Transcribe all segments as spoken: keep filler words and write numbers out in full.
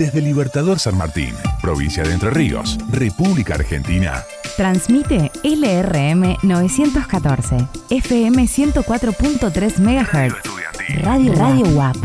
desde Libertador San Martín, provincia de Entre Ríos, República Argentina. Transmite L R M novecientos catorce, F M ciento cuatro punto tres megahertz. Radio Radio U A P.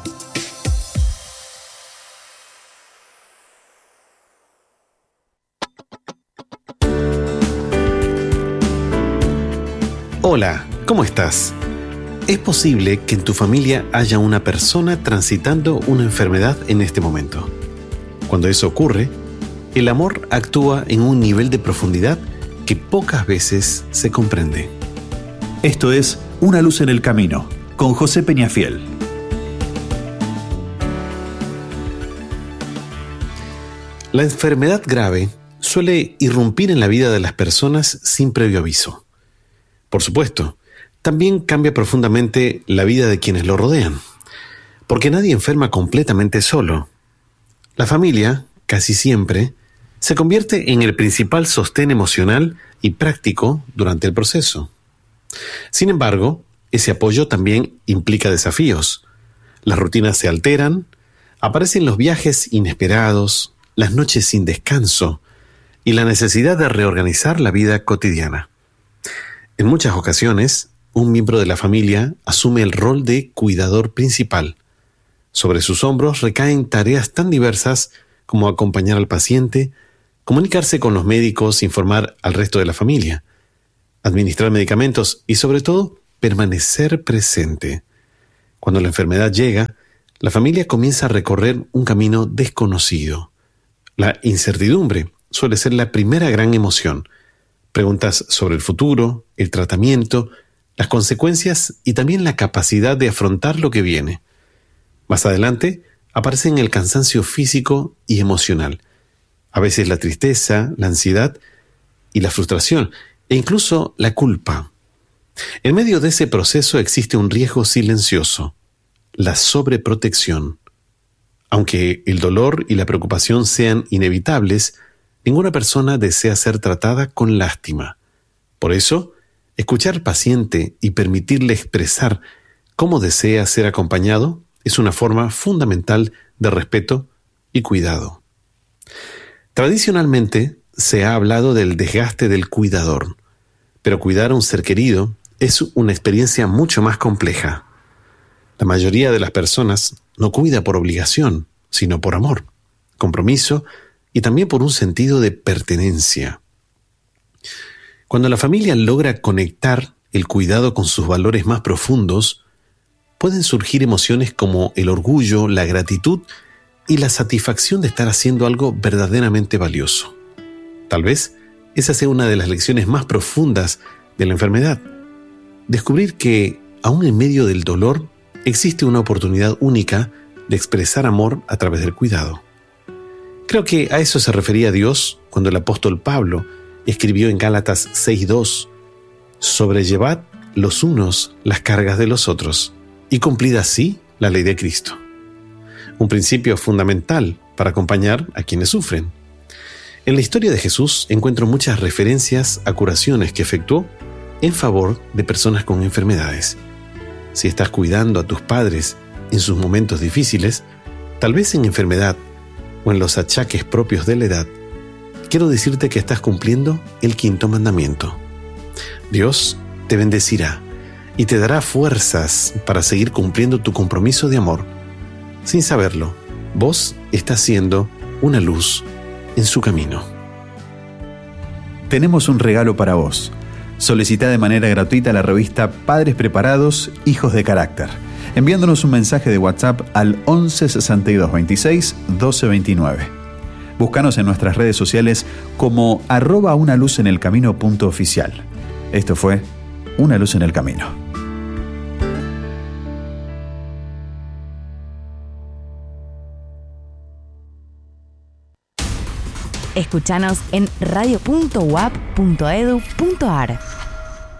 Hola, ¿cómo estás? Es posible que en tu familia haya una persona transitando una enfermedad en este momento. Cuando eso ocurre, el amor actúa en un nivel de profundidad que pocas veces se comprende. Esto es Una luz en el camino, con José Peñafiel. La enfermedad grave suele irrumpir en la vida de las personas sin previo aviso. Por supuesto, también cambia profundamente la vida de quienes lo rodean, porque nadie enferma completamente solo. La familia, casi siempre, se convierte en el principal sostén emocional y práctico durante el proceso. Sin embargo, ese apoyo también implica desafíos. Las rutinas se alteran, aparecen los viajes inesperados, las noches sin descanso y la necesidad de reorganizar la vida cotidiana. En muchas ocasiones, un miembro de la familia asume el rol de cuidador principal. Sobre sus hombros recaen tareas tan diversas como acompañar al paciente, comunicarse con los médicos, informar al resto de la familia, administrar medicamentos y, sobre todo, permanecer presente. Cuando la enfermedad llega, la familia comienza a recorrer un camino desconocido. La incertidumbre suele ser la primera gran emoción. Preguntas sobre el futuro, el tratamiento, las consecuencias y también la capacidad de afrontar lo que viene. Más adelante, aparecen el cansancio físico y emocional, a veces la tristeza, la ansiedad y la frustración, e incluso la culpa. En medio de ese proceso existe un riesgo silencioso, la sobreprotección. Aunque el dolor y la preocupación sean inevitables, ninguna persona desea ser tratada con lástima. Por eso, escuchar al paciente y permitirle expresar cómo desea ser acompañado es una forma fundamental de respeto y cuidado. Tradicionalmente se ha hablado del desgaste del cuidador, pero cuidar a un ser querido es una experiencia mucho más compleja. La mayoría de las personas no cuida por obligación, sino por amor, compromiso y también por un sentido de pertenencia. Cuando la familia logra conectar el cuidado con sus valores más profundos, pueden surgir emociones como el orgullo, la gratitud y la satisfacción de estar haciendo algo verdaderamente valioso. Tal vez esa sea una de las lecciones más profundas de la enfermedad. Descubrir que, aún en medio del dolor, existe una oportunidad única de expresar amor a través del cuidado. Creo que a eso se refería Dios cuando el apóstol Pablo escribió en Gálatas seis dos: sobrellevad los unos las cargas de los otros y cumplid así la ley de Cristo. Un principio fundamental para acompañar a quienes sufren. En la historia de Jesús encuentro muchas referencias a curaciones que efectuó en favor de personas con enfermedades. Si estás cuidando a tus padres en sus momentos difíciles, tal vez en enfermedad o en los achaques propios de la edad, quiero decirte que estás cumpliendo el quinto mandamiento. Dios te bendecirá y te dará fuerzas para seguir cumpliendo tu compromiso de amor. Sin saberlo, vos estás siendo una luz en su camino. Tenemos un regalo para vos. Solicita de manera gratuita la revista Padres Preparados, Hijos de Carácter, enviándonos un mensaje de WhatsApp al once sesenta y dos veintiséis doce veintinueve. Búscanos en nuestras redes sociales como arroba una luz en el camino punto oficial. Esto fue Una luz en el camino. Escúchanos en radio punto u a p punto edu punto a r.